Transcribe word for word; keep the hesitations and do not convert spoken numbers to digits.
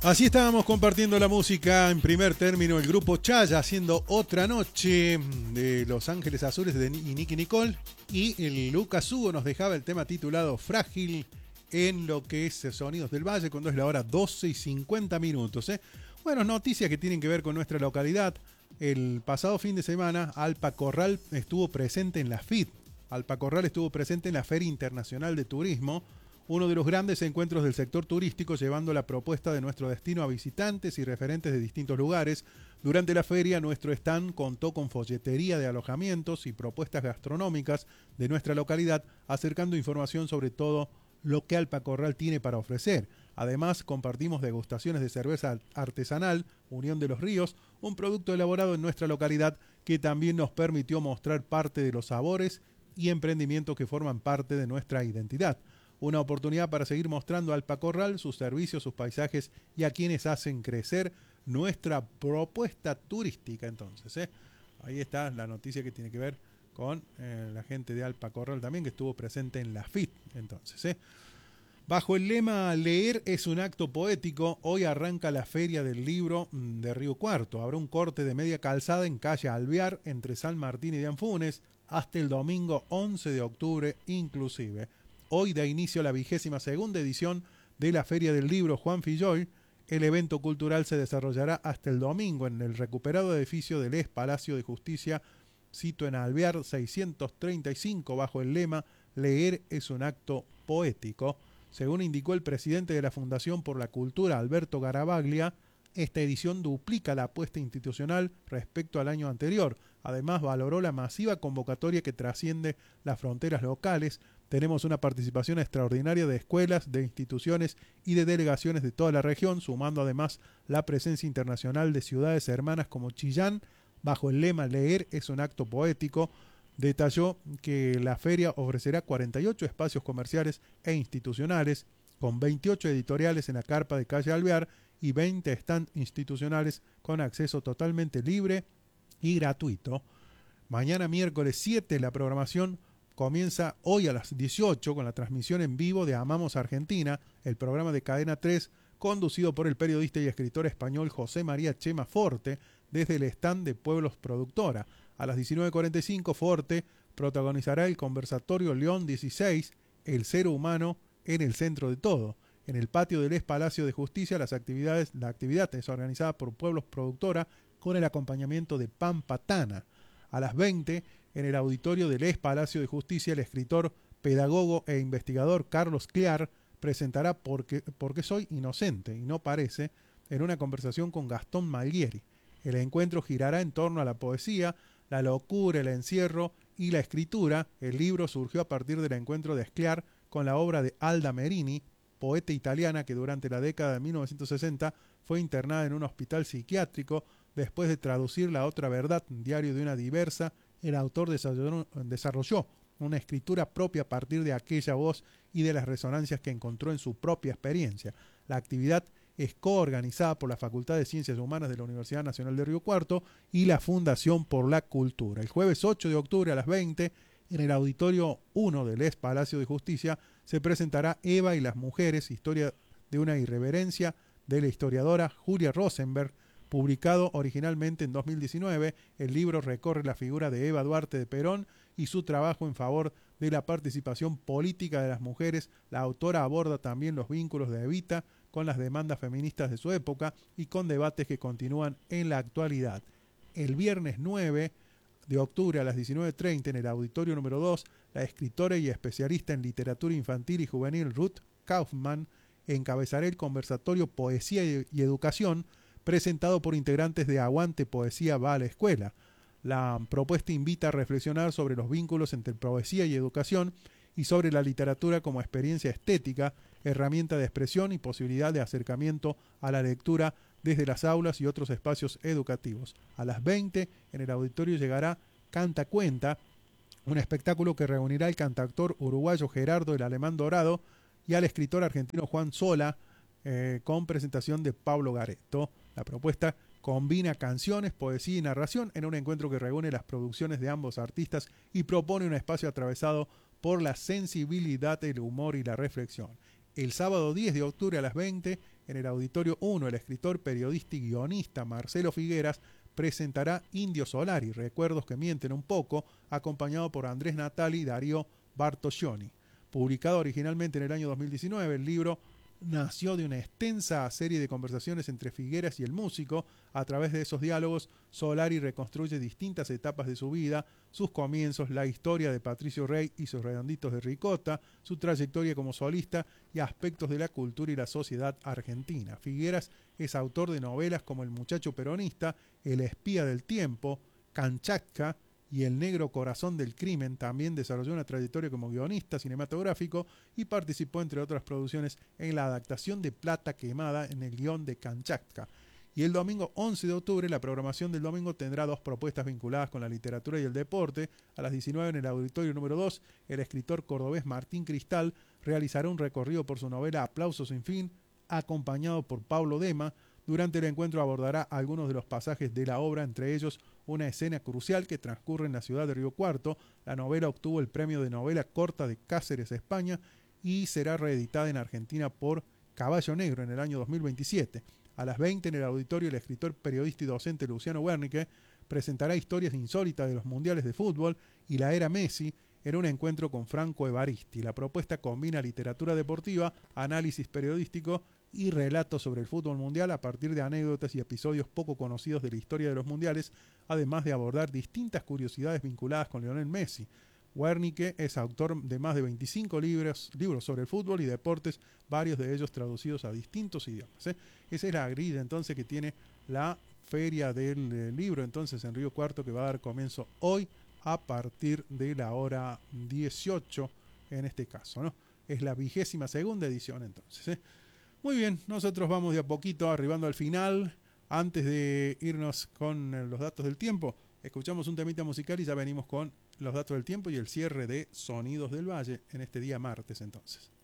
Así estábamos compartiendo la música. En primer término, el grupo Chaya haciendo Otra Noche de Los Ángeles Azules de Nicky Nicole. Y el Lucas Hugo nos dejaba el tema titulado Frágil en lo que es Sonidos del Valle, cuando es la hora doce y cincuenta minutos. ¿eh? Bueno, noticias que tienen que ver con nuestra localidad. El pasado fin de semana, Alpa Corral estuvo presente en la F I T. Alpa Corral estuvo presente en la Feria Internacional de Turismo, uno de los grandes encuentros del sector turístico, llevando la propuesta de nuestro destino a visitantes y referentes de distintos lugares. Durante la feria, nuestro stand contó con folletería de alojamientos y propuestas gastronómicas de nuestra localidad, acercando información sobre todo lo que Alpa Corral tiene para ofrecer. Además, compartimos degustaciones de cerveza artesanal, Unión de los Ríos, un producto elaborado en nuestra localidad que también nos permitió mostrar parte de los sabores y emprendimientos que forman parte de nuestra identidad. Una oportunidad para seguir mostrando a Alpa Corral, sus servicios, sus paisajes y a quienes hacen crecer nuestra propuesta turística. Entonces, ¿eh? ahí está la noticia que tiene que ver con eh, la gente de Alpa Corral también, que estuvo presente en la F I T. Entonces, ¿eh? Bajo el lema Leer es un acto poético, hoy arranca la Feria del Libro de Río Cuarto. Habrá un corte de media calzada en calle Alvear, entre San Martín y de Anfunes, hasta el domingo once de octubre inclusive. Hoy da inicio la vigésima segunda edición de la Feria del Libro Juan Filloy. El evento cultural se desarrollará hasta el domingo en el recuperado edificio del ex Palacio de Justicia, sito en Alvear seiscientos treinta y cinco, bajo el lema Leer es un acto poético. Según indicó el presidente de la Fundación por la Cultura, Alberto Garavaglia, esta edición duplica la apuesta institucional respecto al año anterior. Además, valoró la masiva convocatoria que trasciende las fronteras locales. Tenemos una participación extraordinaria de escuelas, de instituciones y de delegaciones de toda la región, sumando además la presencia internacional de ciudades hermanas como Chillán, bajo el lema Leer es un acto poético. Detalló que la feria ofrecerá cuarenta y ocho espacios comerciales e institucionales, con veintiocho editoriales en la carpa de calle Alvear y veinte stands institucionales con acceso totalmente libre y gratuito. Mañana miércoles siete la programación comienza hoy a las dieciocho con la transmisión en vivo de Amamos Argentina, el programa de Cadena tres, conducido por el periodista y escritor español José María Chema Forte, desde el stand de Pueblos Productora. A las diecinueve cuarenta y cinco, Forte protagonizará el conversatorio León dieciséis, el ser humano en el centro de todo. En el patio del ex Palacio de Justicia, las actividades, la actividad es organizada por Pueblos Productora con el acompañamiento de Pampa Tana. A las veinte, en el auditorio del ex Palacio de Justicia, el escritor, pedagogo e investigador Carlos Clear presentará Porque, Porque soy inocente y no parece, en una conversación con Gastón Malguieri. El encuentro girará en torno a la poesía, la locura, el encierro y la escritura. El libro surgió a partir del encuentro de Scliar con la obra de Alda Merini, poeta italiana que durante la década de mil novecientos sesenta fue internada en un hospital psiquiátrico. Después de traducir La otra verdad, un diario de una diversa, el autor desarrolló, desarrolló una escritura propia a partir de aquella voz y de las resonancias que encontró en su propia experiencia. La actividad es coorganizada por la Facultad de Ciencias Humanas de la Universidad Nacional de Río Cuarto y la Fundación por la Cultura. El jueves ocho de octubre a las veinte, en el Auditorio uno del ex Palacio de Justicia, se presentará Eva y las mujeres, historia de una irreverencia, de la historiadora Julia Rosenberg. Publicado originalmente en dos mil diecinueve, el libro recorre la figura de Eva Duarte de Perón y su trabajo en favor de la participación política de las mujeres. La autora aborda también los vínculos de Evita con las demandas feministas de su época y con debates que continúan en la actualidad. El viernes nueve de octubre a las diecinueve treinta, en el auditorio número dos, la escritora y especialista en literatura infantil y juvenil Ruth Kaufman encabezará el conversatorio Poesía y Educación, presentado por integrantes de Aguante Poesía va a la escuela. La propuesta invita a reflexionar sobre los vínculos entre poesía y educación y sobre la literatura como experiencia estética, herramienta de expresión y posibilidad de acercamiento a la lectura desde las aulas y otros espacios educativos. A las veinte, en el auditorio llegará Canta Cuenta, un espectáculo que reunirá al cantautor uruguayo Gerardo el Alemán Dorado y al escritor argentino Juan Sola, eh, con presentación de Pablo Gareto. La propuesta combina canciones, poesía y narración en un encuentro que reúne las producciones de ambos artistas y propone un espacio atravesado por la sensibilidad, el humor y la reflexión. El sábado diez de octubre a las veinte, en el Auditorio uno, el escritor, periodista y guionista Marcelo Figueras presentará Indio Solari, Recuerdos que mienten un poco, acompañado por Andrés Natali y Darío Bartosioni. Publicado originalmente en el año dos mil diecinueve, el libro nació de una extensa serie de conversaciones entre Figueras y el músico. A través de esos diálogos, Solari reconstruye distintas etapas de su vida, sus comienzos, la historia de Patricio Rey y sus redonditos de ricota, su trayectoria como solista y aspectos de la cultura y la sociedad argentina. Figueras es autor de novelas como El muchacho peronista, El espía del tiempo, Kamchatka y El negro corazón del crimen. También desarrolló una trayectoria como guionista cinematográfico y participó, entre otras producciones, en la adaptación de Plata Quemada en el guión de Kamchatka. Y el domingo once de octubre, la programación del domingo tendrá dos propuestas vinculadas con la literatura y el deporte. A las diecinueve, en el auditorio número dos, el escritor cordobés Martín Cristal realizará un recorrido por su novela Aplausos sin fin, acompañado por Pablo Dema. Durante el encuentro abordará algunos de los pasajes de la obra, entre ellos una escena crucial que transcurre en la ciudad de Río Cuarto. La novela obtuvo el premio de novela corta de Cáceres, España, y será reeditada en Argentina por Caballo Negro en el año dos mil veintisiete. A las veinte, en el auditorio, el escritor, periodista y docente Luciano Wernicke presentará historias insólitas de los mundiales de fútbol y la era Messi en un encuentro con Franco Evaristi. La propuesta combina literatura deportiva, análisis periodístico y relatos sobre el fútbol mundial a partir de anécdotas y episodios poco conocidos de la historia de los mundiales, además de abordar distintas curiosidades vinculadas con Lionel Messi. Wernicke es autor de más de veinticinco libros, libros sobre el fútbol y deportes, varios de ellos traducidos a distintos idiomas. ¿eh? Esa es la grilla entonces que tiene la Feria del eh, Libro entonces en Río Cuarto, que va a dar comienzo hoy a partir de la hora dieciocho en este caso, ¿no? Es la vigésima segunda edición entonces. ¿eh? Muy bien, nosotros vamos de a poquito arribando al final. Antes de irnos con los datos del tiempo, escuchamos un temita musical y ya venimos con los datos del tiempo y el cierre de Sonidos del Valle en este día martes entonces.